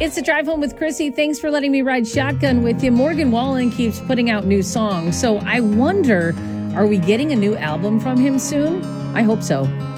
It's a drive home with Chrissy. Thanks for letting me ride shotgun with you. Morgan Wallen keeps putting out new songs, so I wonder, are we getting a new album from him soon? I hope so.